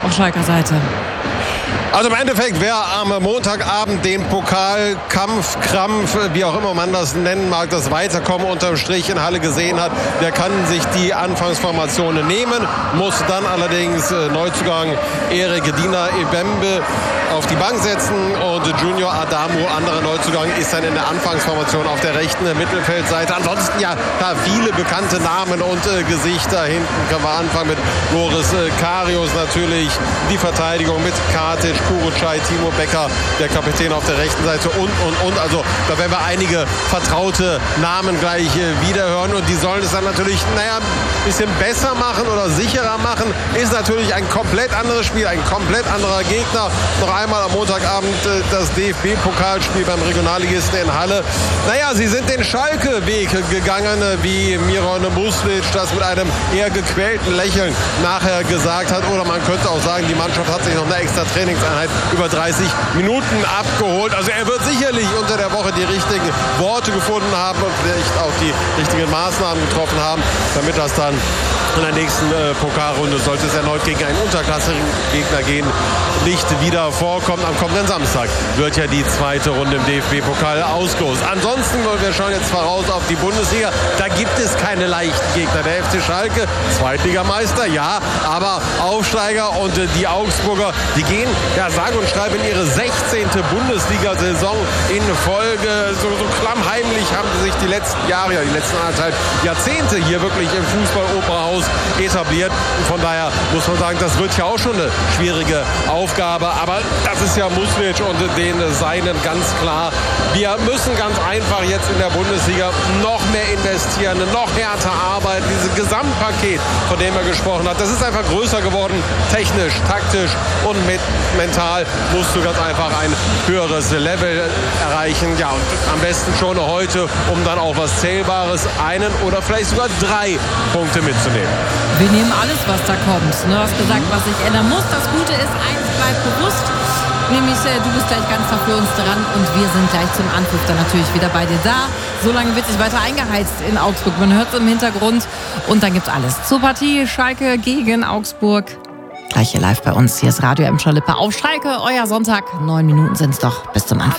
auf Schalker Seite? Also im Endeffekt, wer am Montagabend den Pokalkampf, Krampf, wie auch immer man das nennen mag, das Weiterkommen unterm Strich in Halle gesehen hat, der kann sich die Anfangsformationen nehmen, muss dann allerdings Neuzugang Erik Dina Ebembe auf die Bank setzen und Junior Adamu, anderer Neuzugang, ist dann in der Anfangsformation auf der rechten Mittelfeldseite. Ansonsten ja da viele bekannte Namen und Gesichter. Hinten können wir anfangen mit Loris Karius natürlich, die Verteidigung mit Katic, Kurucay, Timo Becker, der Kapitän auf der rechten Seite und. Also da werden wir einige vertraute Namen gleich wiederhören und die sollen es dann natürlich, ein bisschen besser machen oder sicherer machen. Ist natürlich ein komplett anderes Spiel, ein komplett anderer Gegner. Noch einmal am Montagabend das DFB-Pokalspiel beim Regionalligisten in Halle. Sie sind den Schalke-Weg gegangen, wie Miron Muslic das mit einem eher gequälten Lächeln nachher gesagt hat. Oder man könnte auch sagen, die Mannschaft hat sich noch eine extra Trainingseinheit über 30 Minuten abgeholt. Also er wird sicherlich unter der Woche die richtigen Worte gefunden haben und vielleicht auch die richtigen Maßnahmen getroffen haben, damit das dann in der nächsten Pokalrunde, sollte es erneut gegen einen unterklassigen Gegner gehen, nicht wieder vorkommt. Am kommenden Samstag wird ja die zweite Runde im DFB-Pokal ausgelost. Ansonsten, wir schauen jetzt voraus auf die Bundesliga, da gibt es keine leichten Gegner. Der FC Schalke, Zweitligameister, ja, aber Aufsteiger und die Augsburger, die gehen, sage und schreibe, in ihre 16. Bundesliga-Saison in Folge. So klammheimlich haben sie sich die letzten Jahre, die letzten anderthalb Jahrzehnte hier wirklich im Fußball-Opernhaus etabliert. Und von daher muss man sagen, das wird ja auch schon eine schwierige Aufgabe. Aber das ist ja Muslic und den Seinen ganz klar. Wir müssen ganz einfach jetzt in der Bundesliga noch mehr investieren, noch härter arbeiten. Dieses Gesamtpaket, von dem er gesprochen hat, das ist einfach größer geworden. Technisch, taktisch und mental musst du ganz einfach ein höheres Level erreichen. Ja, und am besten schon heute, um dann auch was Zählbares, einen oder vielleicht sogar 3 Punkte mitzunehmen. Wir nehmen alles, was da kommt. Du hast gesagt, was sich ändern muss. Das Gute ist, eins bleibt bewusst. Nämlich, du bist gleich ganz nah für uns dran und wir sind gleich zum Anpfiff dann natürlich wieder bei dir da. So lange wird sich weiter eingeheizt in Augsburg. Man hört es im Hintergrund und dann gibt's alles zur Partie Schalke gegen Augsburg. Gleich hier live bei uns. Hier ist Radio Emscher Lippe auf Schalke. Euer Sonntag. 9 Minuten sind's doch. Bis zum Anpfiff.